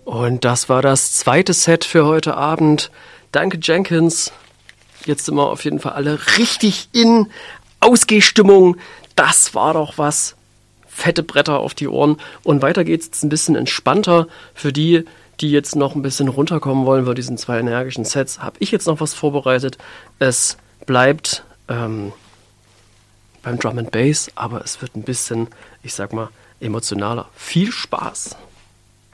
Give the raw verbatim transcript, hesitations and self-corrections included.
Und das war das zweite Set für heute Abend. Danke, Jenkins. Jetzt sind wir auf jeden Fall alle richtig in Ausgehstimmung. Das war doch was. Fette Bretter auf die Ohren. Und weiter geht's jetzt ein bisschen entspannter. Für die, die jetzt noch ein bisschen runterkommen wollen bei diesen zwei energischen Sets, habe ich jetzt noch was vorbereitet. Es bleibt ähm, beim Drum and Bass, aber es wird ein bisschen, ich sag mal, emotionaler. Viel Spaß!